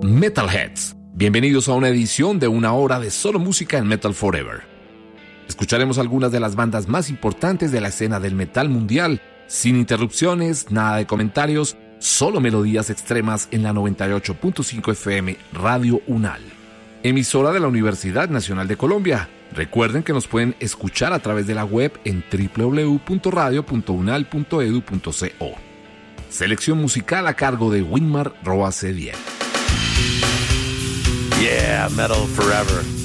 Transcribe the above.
Metalheads. Bienvenidos a una edición de una hora de solo música en Metal Forever. Escucharemos algunas de las bandas más importantes de la escena del metal mundial, sin interrupciones, nada de comentarios, solo melodías extremas en la 98.5 FM Radio UNAL, emisora de la Universidad Nacional de Colombia. Recuerden que nos pueden escuchar a través de la web en www.radio.unal.edu.co. Selección musical a cargo de Winmar Roa Cediel. Yeah, Metal Forever.